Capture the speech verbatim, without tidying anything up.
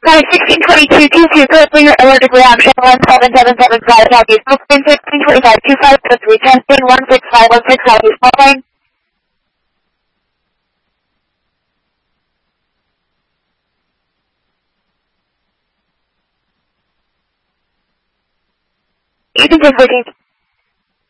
Nine sixteen twenty two two two good for your allergic reaction one seven seven seven five Southeast Brooklyn sixteen twenty five two five three testing one six five one six Southeast Brooklyn. Agent is working.